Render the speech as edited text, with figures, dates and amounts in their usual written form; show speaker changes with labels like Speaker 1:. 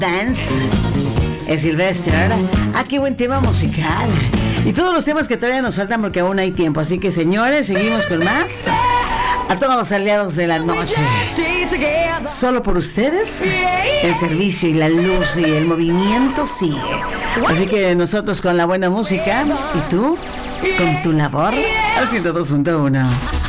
Speaker 1: Dance. Es Sylvester. Ah, qué buen tema musical. Y todos los temas que todavía nos faltan porque aún hay tiempo. Así que, señores, seguimos con más. A todos los aliados de la noche. Solo por ustedes, el servicio y la luz y el movimiento sigue. Así que nosotros con la buena música y tú con tu labor al 102.1.